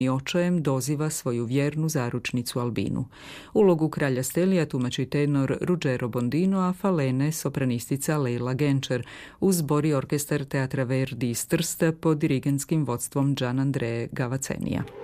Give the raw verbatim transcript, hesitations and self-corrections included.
i očajem doziva svoju vjernu zaručnicu Albinu. Ulogu kralja Stelija tumači tenor Ruggero Bondino, a Falene sopranistica Leila Genčer, uz zbor i orkestar Teatra Verdi iz Trsta pod dirigentskim vodstvom Gian Andrea Gavacenija.